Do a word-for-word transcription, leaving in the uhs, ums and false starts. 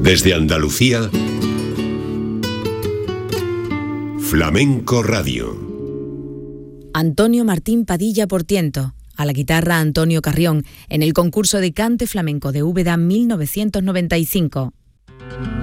Desde Andalucía, Flamenco Radio. Antonio Martín Padilla Portiento, a la guitarra Antonio Carrión, en el concurso de cante flamenco de Úbeda mil novecientos noventa y cinco.